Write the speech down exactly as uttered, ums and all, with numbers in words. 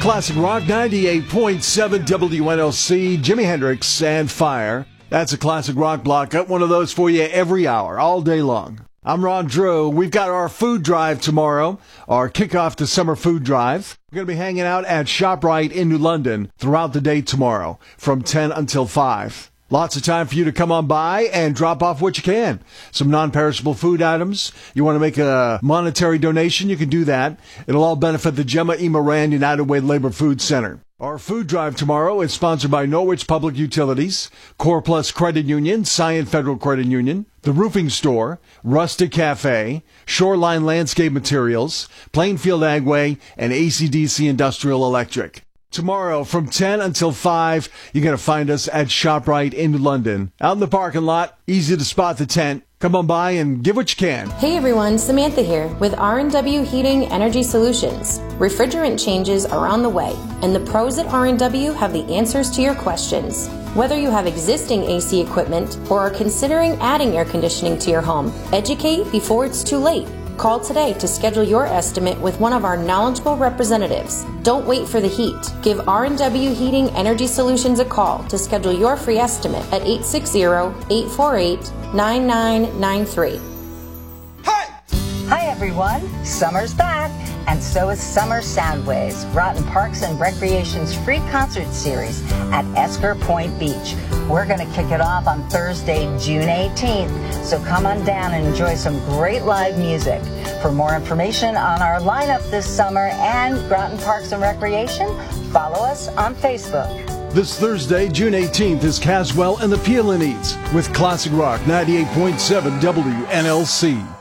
Classic Rock ninety-eight point seven W N L C, Jimi Hendrix and Fire. That's a classic rock block. Got one of those for you every hour, all day long. I'm Ron Drew. We've got our food drive tomorrow, our kickoff to summer food drive. We're going to be hanging out at ShopRite in New London throughout the day tomorrow from ten until five. Lots of time for you to come on by and drop off what you can. Some non-perishable food items. You want to make a monetary donation, you can do that. It'll all benefit the Gemma E. Moran United Way Labor Food Center. Our food drive tomorrow is sponsored by Norwich Public Utilities, Core Plus Credit Union, Scion Federal Credit Union, The Roofing Store, Rustic Cafe, Shoreline Landscape Materials, Plainfield Agway, and A C D C Industrial Electric. Tomorrow from ten until five, you're going to find us at ShopRite in London. Out in the parking lot, easy to spot the tent. Come on by and give what you can. Hey everyone, Samantha here with R and W Heating Energy Solutions. Refrigerant changes are on the way, and the pros at R and W have the answers to your questions. Whether you have existing A C equipment or are considering adding air conditioning to your home, educate before it's too late. Call today to schedule your estimate with one of our knowledgeable representatives. Don't wait for the heat. Give R and W Heating Energy Solutions a call to schedule your free estimate at eight six zero, eight four eight, nine nine nine three. Hi! Hi everyone, summer's back, and so is Summer Soundwaves, Groton Parks and Recreation's free concert series at Esker Point Beach. We're going to kick it off on Thursday, June eighteenth, so come on down and enjoy some great live music. For more information on our lineup this summer and Groton Parks and Recreation, follow us on Facebook. This Thursday, June eighteenth, is Caswell and the Peelinies with Classic Rock ninety-eight point seven W N L C.